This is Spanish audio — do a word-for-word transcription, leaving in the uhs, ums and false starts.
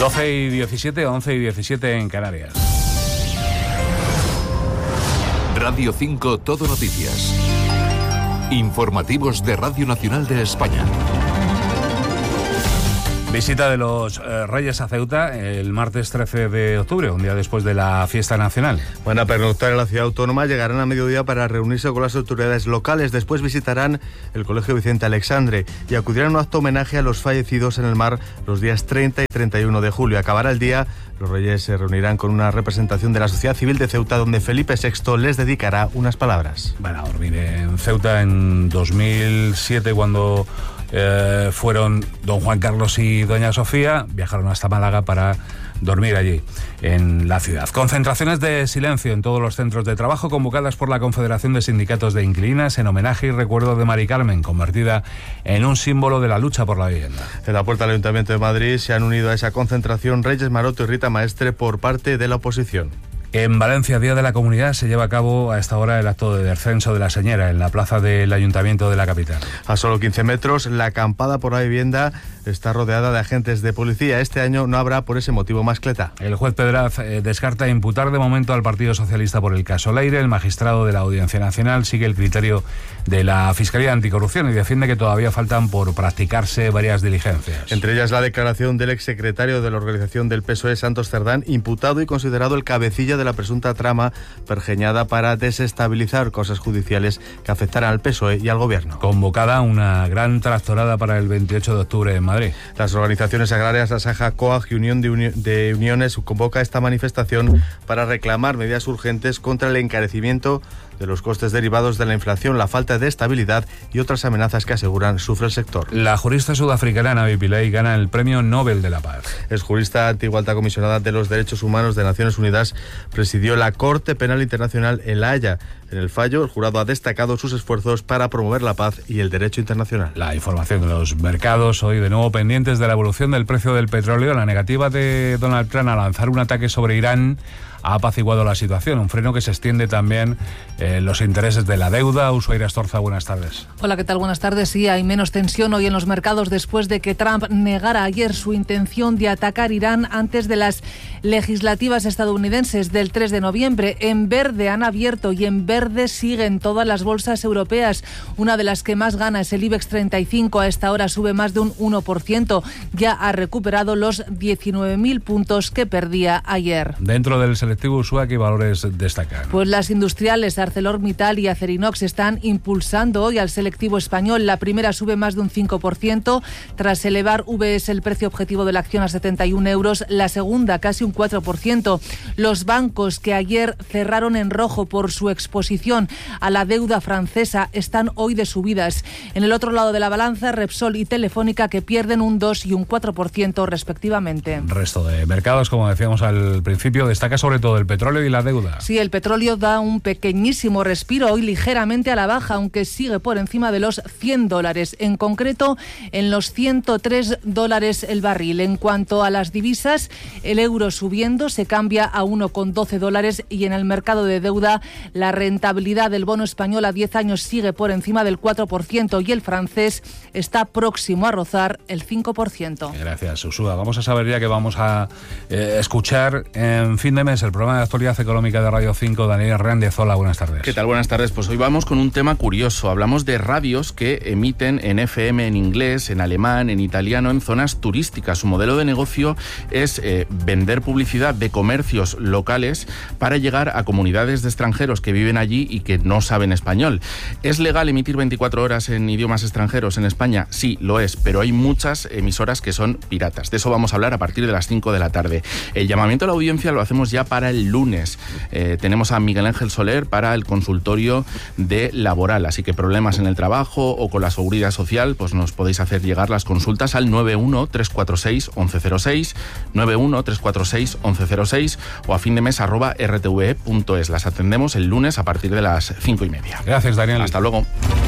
doce y diecisiete, once y diecisiete en Canarias. Radio cinco Todo Noticias. Informativos de Radio Nacional de España. Visita de los eh, Reyes a Ceuta el martes trece de octubre, un día después de la fiesta nacional. Van a pernoctar en la ciudad autónoma, llegarán a mediodía para reunirse con las autoridades locales. Después visitarán el Colegio Vicente Alexandre y acudirán a un acto homenaje a los fallecidos en el mar los días treinta y treinta y uno de julio. Acabará el día, los Reyes se reunirán con una representación de la sociedad civil de Ceuta, donde Felipe sexto les dedicará unas palabras. Van a dormir en Ceuta en dos mil siete, cuando Eh, fueron don Juan Carlos y doña Sofía, viajaron hasta Málaga para dormir allí, en la ciudad. Concentraciones de silencio en todos los centros de trabajo convocadas por la Confederación de Sindicatos de Inquilinas en homenaje y recuerdo de Mari Carmen, convertida en un símbolo de la lucha por la vivienda. En la puerta del Ayuntamiento de Madrid se han unido a esa concentración Reyes Maroto y Rita Maestre por parte de la oposición. En Valencia, Día de la Comunidad, se lleva a cabo a esta hora el acto de descenso de la Señera en la plaza del Ayuntamiento de la capital. A solo quince metros, la acampada por la vivienda está rodeada de agentes de policía. Este año no habrá por ese motivo mascleta. El juez Pedraz eh, descarta imputar de momento al Partido Socialista por el caso Leire. El magistrado de la Audiencia Nacional sigue el criterio de la Fiscalía Anticorrupción y defiende que todavía faltan por practicarse varias diligencias. Entre ellas la declaración del exsecretario de la organización del P S O E, Santos Cerdán, imputado y considerado el cabecilla de la presunta trama pergeñada para desestabilizar causas judiciales que afectaran al P S O E y al Gobierno. Convocada una gran tractorada para el veintiocho de octubre en Madrid. Las organizaciones agrarias Asaja, COAG y Unión de, Uni- de Uniones convoca esta manifestación para reclamar medidas urgentes contra el encarecimiento de los costes derivados de la inflación, la falta de estabilidad y otras amenazas que aseguran sufre el sector. La jurista sudafricana Navi Pillay gana el Premio Nobel de la Paz. Es jurista, antigua alta comisionada de los Derechos Humanos de Naciones Unidas, presidió la Corte Penal Internacional en La Haya. En el fallo, el jurado ha destacado sus esfuerzos para promover la paz y el derecho internacional. La información de los mercados, hoy de nuevo pendientes de la evolución del precio del petróleo. La negativa de Donald Trump a lanzar un ataque sobre Irán ha apaciguado la situación, un freno que se extiende también en eh, los intereses de la deuda. Ushuaira Astorza, buenas tardes. Hola, ¿qué tal? Buenas tardes. Sí, hay menos tensión hoy en los mercados después de que Trump negara ayer su intención de atacar Irán antes de las legislativas estadounidenses del tres de noviembre. En verde han abierto y en verde siguen todas las bolsas europeas. Una de las que más gana es el IBEX treinta y cinco. A esta hora sube más de un uno por ciento. Ya ha recuperado los diecinueve mil puntos que perdía ayer. Dentro del selectivo Usua, ¿qué valores destacan? Pues las industriales ArcelorMittal y Acerinox están impulsando hoy al selectivo español. La primera sube más de un cinco por ciento tras elevar V S el precio objetivo de la acción a setenta y un euros. La segunda casi un cuatro por ciento. Los bancos, que ayer cerraron en rojo por su exposición a la deuda francesa, están hoy de subidas. En el otro lado de la balanza, Repsol y Telefónica, que pierden un dos y un cuatro por ciento respectivamente. Resto de mercados, como decíamos al principio, destaca sobre todo el petróleo y la deuda. Sí, el petróleo da un pequeñísimo respiro hoy, ligeramente a la baja, aunque sigue por encima de los cien dólares, en concreto en los ciento tres dólares el barril. En cuanto a las divisas, el euro subiendo, se cambia a uno con doce dólares, y en el mercado de deuda la rentabilidad del bono español a diez años sigue por encima del cuatro por ciento y el francés está próximo a rozar el cinco por ciento. Gracias, Usua. Vamos a saber ya que vamos a eh, escuchar en fin de mes el programa de actualidad económica de Radio cinco. Daniel Hernández, hola, buenas tardes. ¿Qué tal? Buenas tardes. Pues hoy vamos con un tema curioso. Hablamos de radios que emiten en F M en inglés, en alemán, en italiano, en zonas turísticas. Su modelo de negocio es eh, vender publicidad de comercios locales para llegar a comunidades de extranjeros que viven allí y que no saben español. ¿Es legal emitir veinticuatro horas en idiomas extranjeros en España? Sí, lo es, pero hay muchas emisoras que son piratas. De eso vamos a hablar a partir de las cinco de la tarde. El llamamiento a la audiencia lo hacemos ya para el lunes. Eh, tenemos a Miguel Ángel Soler para el consultorio de laboral, así que problemas en el trabajo o con la seguridad social, pues nos podéis hacer llegar las consultas al nueve uno tres cuatro seis once cero seis, nueve uno tres cuatro seis once cero seis o a fin de mes arroba r t v e punto es. Las atendemos el lunes a partir de las cinco y media. Gracias, Daniel. Hasta luego.